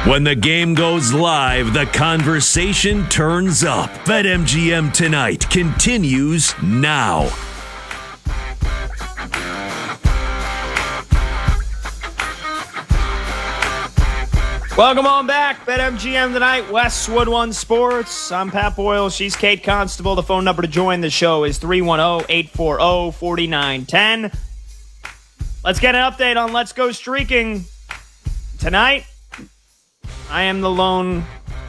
When the game goes live, the conversation turns up. BetMGM Tonight continues now. Welcome on back. BetMGM Tonight, Westwood One Sports. I'm Pat Boyle. She's Kate Constable. The phone number to join the show is 310-840-4910. Let's get an update on Let's Go Streaking. Tonight, I am the lone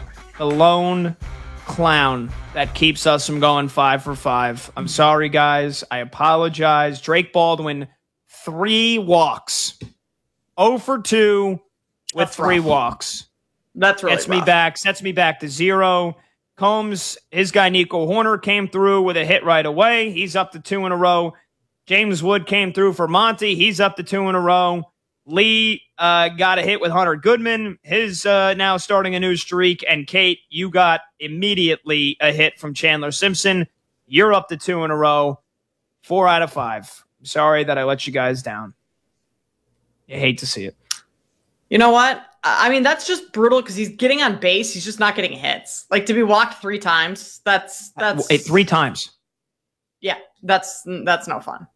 clown that keeps us from going 5 for 5. I'm sorry, guys. I apologize. Drake Baldwin, 3 walks. 0 for 2 with 3 walks. That's really sets me back to 0. Combs, his guy Nico Horner came through with a hit right away. He's up to 2 in a row. James Wood came through for Monty. He's up to 2 in a row. Lee got a hit with Hunter Goodman. His now starting a new streak. And Kate, you got immediately a hit from Chandler Simpson. You're up to 2 in a row. 4 out of 5. I'm sorry that I let you guys down. I hate to see it. You know what? I mean, that's just brutal because he's getting on base. He's just not getting hits. Like, to be walked 3 times, that's 3 times. Yeah, that's no fun.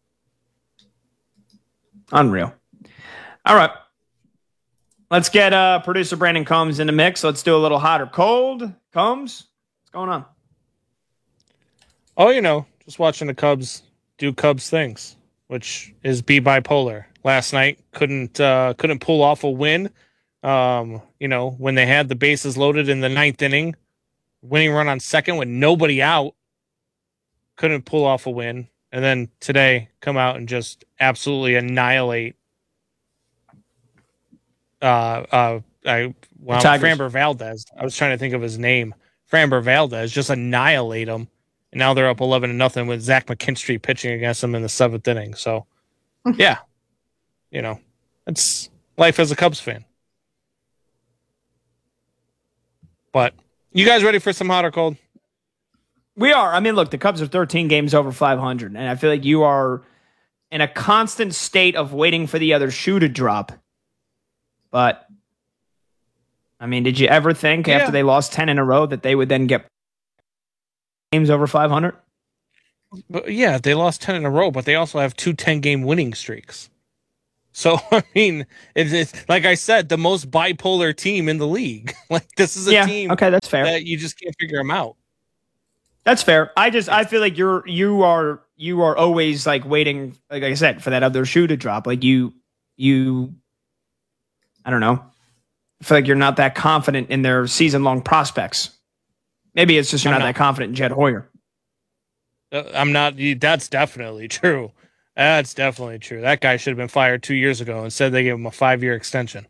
Unreal. All right. Let's get producer Brandon Combs in the mix. Let's do a little hot or cold. Combs, what's going on? Oh, just watching the Cubs do Cubs things, which is be bipolar. Last night, couldn't pull off a win. When they had the bases loaded in the 9th inning, winning run on second with nobody out, couldn't pull off a win. And then today, come out and just absolutely annihilate Framber Valdez. I was trying to think of his name. Framber Valdez, just annihilate him. And now they're up 11-0 with Zach McKinstry pitching against them in the 7th inning. So, yeah. It's life as a Cubs fan. But you guys ready for some hot or cold? We are. I mean, look, the Cubs are 13 games over 500, and I feel like you are in a constant state of waiting for the other shoe to drop. But, I mean, did you ever think after they lost 10 in a row that they would then get games over 500? But yeah, they lost 10 in a row, but they also have 2 10-game winning streaks. So, I mean, it's like I said, the most bipolar team in the league. Like, this is a team that's fair. That you just can't figure them out. That's fair. I feel like you are always like waiting, like I said, for that other shoe to drop. Like you I don't know. I feel like you're not that confident in their season-long prospects. Maybe it's just you're not that confident in Jed Hoyer. I'm not. That's definitely true. That's definitely true. That guy should have been fired 2 years ago. Instead, they gave him a 5-year extension.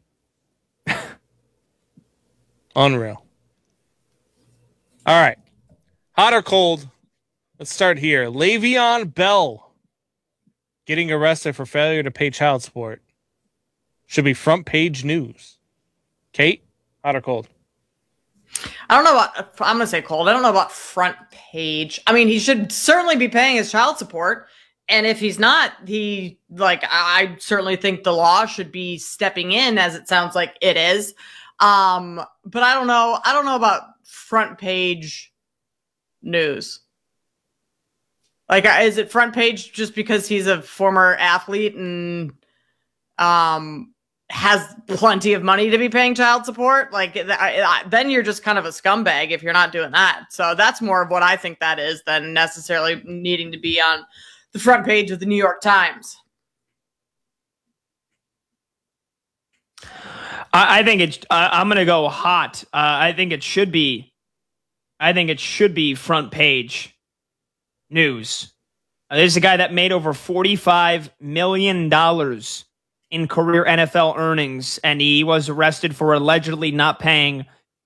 Unreal. All right. Hot or cold? Let's start here. Le'Veon Bell getting arrested for failure to pay child support. Should be front page news. Kate, hot or cold? I don't know about, I'm going to say cold. I don't know about front page. I mean, he should certainly be paying his child support. And if he's not, I certainly think the law should be stepping in, as it sounds like it is. But I don't know. I don't know about front page news. Like, is it front page just because he's a former athlete and has plenty of money to be paying child support? Like, then you're just kind of a scumbag if you're not doing that. So that's more of what I think that is than necessarily needing to be on the front page of the New York Times. I think it's. I'm going to go hot. I think it should be. I think it should be front page news. There's a guy that made over $45 million in career NFL earnings, and he was arrested for allegedly not paying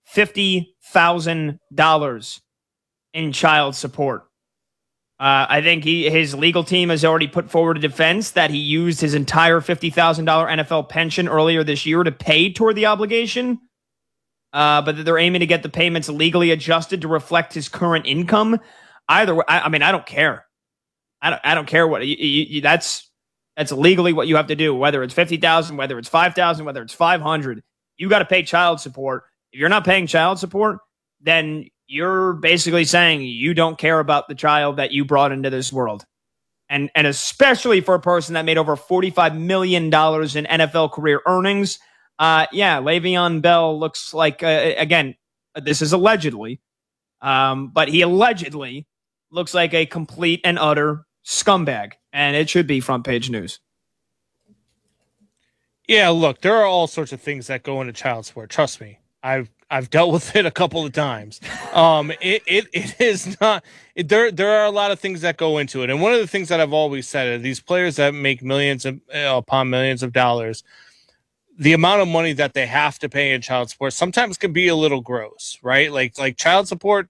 $50,000 in child support. I think his legal team has already put forward a defense that he used his entire $50,000 NFL pension earlier this year to pay toward the obligation, but that they're aiming to get the payments legally adjusted to reflect his current income. Either way, I mean, I don't care. I don't care what that's legally what you have to do. Whether it's 50,000, whether it's 5,000, whether it's 500, you got to pay child support. If you're not paying child support, then you're basically saying you don't care about the child that you brought into this world. And especially for a person that made over $45 million in NFL career earnings. Le'Veon Bell looks like, again, this is allegedly, but he allegedly looks like a complete and utter scumbag. And it should be front page news. Yeah, look, there are all sorts of things that go into child support. Trust me, I've dealt with it a couple of times. It is not. There are a lot of things that go into it, and one of the things that I've always said is these players that make millions upon millions of dollars, the amount of money that they have to pay in child support sometimes can be a little gross, right? Like child support,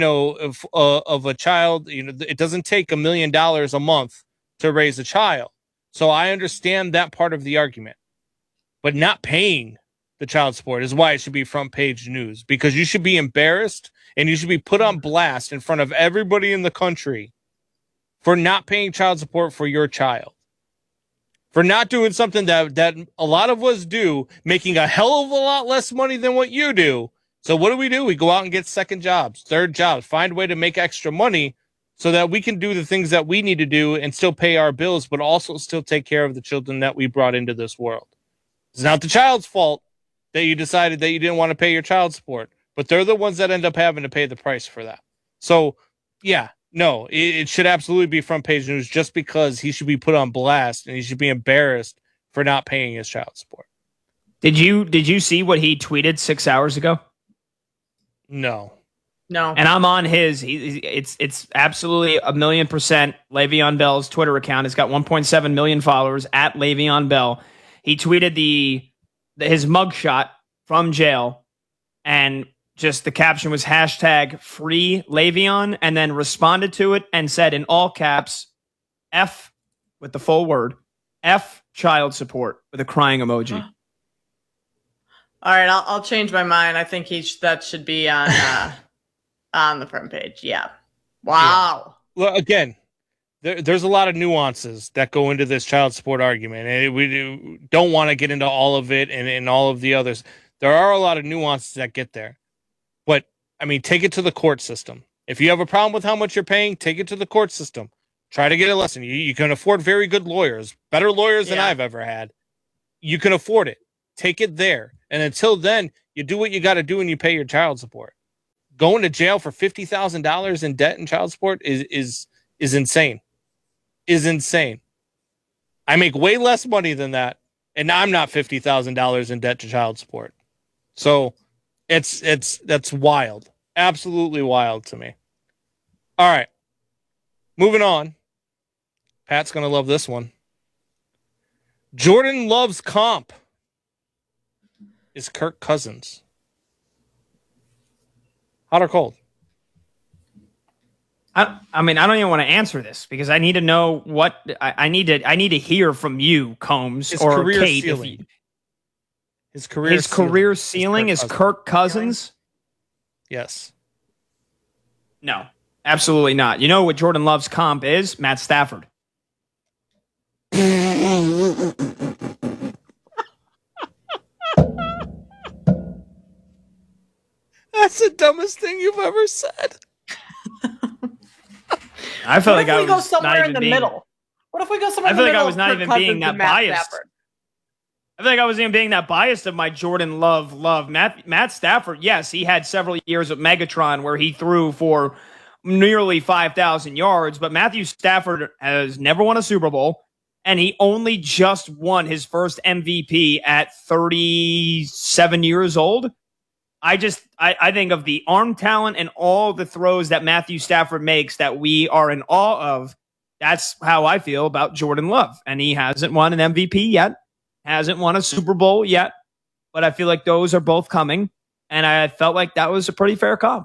of a child, it doesn't take $1 million a month to raise a child. So I understand that part of the argument, but not paying the child support is why it should be front page news, because you should be embarrassed and you should be put on blast in front of everybody in the country for not paying child support for your child, for not doing something that a lot of us do, making a hell of a lot less money than what you do. So what do? We go out and get second jobs, third jobs, find a way to make extra money so that we can do the things that we need to do and still pay our bills, but also still take care of the children that we brought into this world. It's not the child's fault that you decided that you didn't want to pay your child support, but they're the ones that end up having to pay the price for that. So, it should absolutely be front page news, just because he should be put on blast and he should be embarrassed for not paying his child support. Did you see what he tweeted 6 hours ago? No. And I'm on his. It's absolutely 1,000,000% Le'Veon Bell's Twitter account. It's got 1.7 million followers at Le'Veon Bell. He tweeted his mugshot from jail, and just the caption was hashtag free Le'Veon, and then responded to it and said in all caps, F, with the full word, F child support, with a crying emoji. Huh. All right, I'll change my mind. I think that should be on on the front page. Yeah. Wow. Yeah. Well, again, there's a lot of nuances that go into this child support argument, and we don't want to get into all of it and all of the others. There are a lot of nuances that get there. But, take it to the court system. If you have a problem with how much you're paying, take it to the court system. Try to get a lesson. You can afford very good lawyers, better lawyers than I've ever had. You can afford it. Take it there. And until then, you do what you got to do and you pay your child support. Going to jail for $50,000 in debt and child support is insane. Is insane. I make way less money than that, and I'm not $50,000 in debt to child support. So that's wild. Absolutely wild to me. All right. Moving on. Pat's going to love this one. Jordan Love's comp is Kirk Cousins. Hot or cold? I don't even want to answer this because I need to know what I need to hear from you, Combs, his or career Kate. Ceiling. His career ceiling is Kirk Cousins? Yes. No, absolutely not. You know what Jordan Love's comp is? Matt Stafford. That's the dumbest thing you've ever said. I felt like I was go somewhere not in the even middle. What if we go somewhere in the like middle? I was not even being that biased. I feel like I wasn't even being that biased of my Jordan Love. Matt Stafford, yes, he had several years of Megatron where he threw for nearly 5,000 yards, but Matthew Stafford has never won a Super Bowl, and he only just won his first MVP at 37 years old. I think of the arm talent and all the throws that Matthew Stafford makes that we are in awe of. That's how I feel about Jordan Love. And he hasn't won an MVP yet, hasn't won a Super Bowl yet, but I feel like those are both coming. And I felt like that was a pretty fair comp.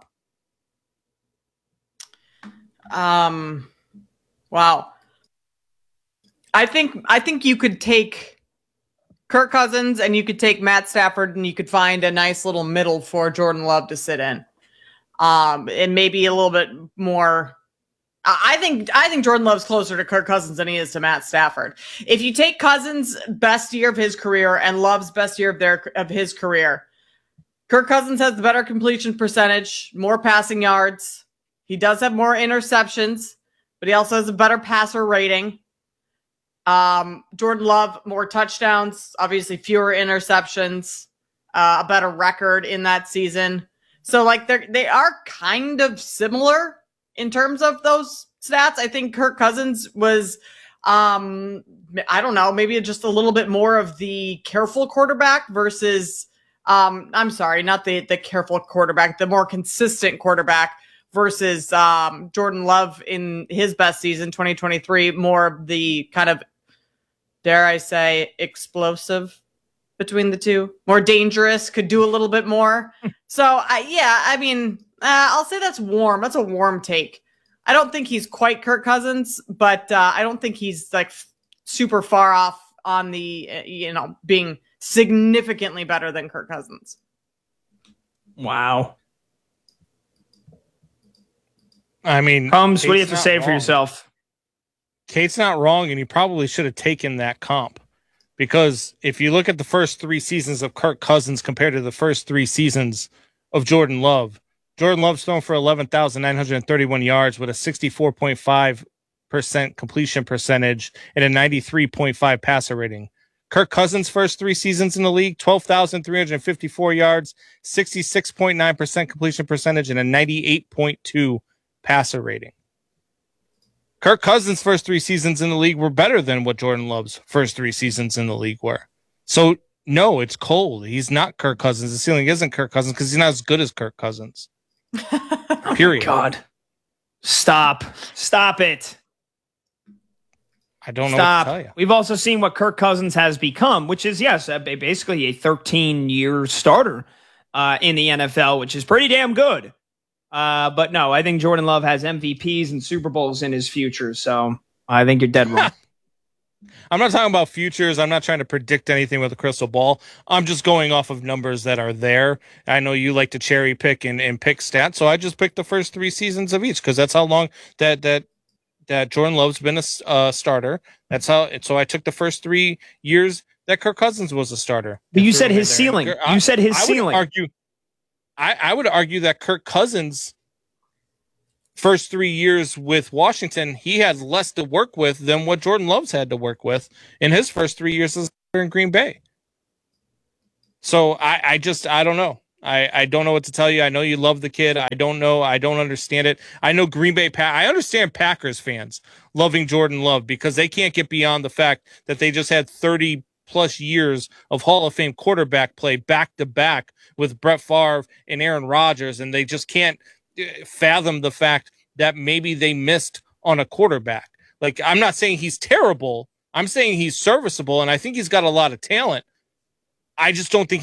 Wow. I think you could take Kirk Cousins and you could take Matt Stafford and you could find a nice little middle for Jordan Love to sit in. And maybe a little bit more, I think Jordan Love's closer to Kirk Cousins than he is to Matt Stafford. If you take Cousins' best year of his career and Love's best year of his career, Kirk Cousins has the better completion percentage, more passing yards. He does have more interceptions, but he also has a better passer rating. Jordan Love, more touchdowns, obviously fewer interceptions, a better record in that season. So like they are kind of similar in terms of those stats. I think Kirk Cousins was, I don't know, maybe just a little bit more of the careful quarterback versus, I'm sorry, not the careful quarterback, the more consistent quarterback versus Jordan Love in his best season, 2023, more of the kind of, dare I say, explosive between the two, more dangerous, could do a little bit more. So, I'll say that's warm. That's a warm take. I don't think he's quite Kirk Cousins, but I don't think he's like super far off on the, being significantly better than Kirk Cousins. Wow. I mean, Combs, what do you have to say for yourself? Kate's not wrong, and he probably should have taken that comp. Because if you look at the first 3 seasons of Kirk Cousins compared to the first 3 seasons of Jordan Love's thrown for 11,931 yards with a 64.5% completion percentage and a 93.5 passer rating. Kirk Cousins' first 3 seasons in the league, 12,354 yards, 66.9% completion percentage, and a 98.2 passer rating. Kirk Cousins' first 3 seasons in the league were better than what Jordan Love's first 3 seasons in the league were. So, no, it's cold. He's not Kirk Cousins. The ceiling isn't Kirk Cousins because he's not as good as Kirk Cousins. Period. Oh God. Stop it. I don't know what to tell you. We've also seen what Kirk Cousins has become, which is, yes, basically a 13-year starter in the NFL, which is pretty damn good. But no, I think Jordan Love has MVPs and Super Bowls in his future, so I think you're dead wrong. I'm not talking about futures. I'm not trying to predict anything with a crystal ball. I'm just going off of numbers that are there. I know you like to cherry pick and pick stats, so I just picked the first 3 seasons of each because that's how long that Jordan Love's been a starter. That's how. So I took the first 3 years that Kirk Cousins was a starter. But you said his ceiling. You said his ceiling. I would argue that Kirk Cousins' first 3 years with Washington, he had less to work with than what Jordan Love's had to work with in his first 3 years as in Green Bay. So I don't know. I don't know what to tell you. I know you love the kid. I don't know. I don't understand it. I know Green Bay. I understand Packers fans loving Jordan Love because they can't get beyond the fact that they just had 30 plus years of Hall of Fame quarterback play back to back with Brett Favre and Aaron Rodgers, and they just can't fathom the fact that maybe they missed on a quarterback. Like, I'm not saying he's terrible. I'm saying he's serviceable, and I think he's got a lot of talent. I just don't think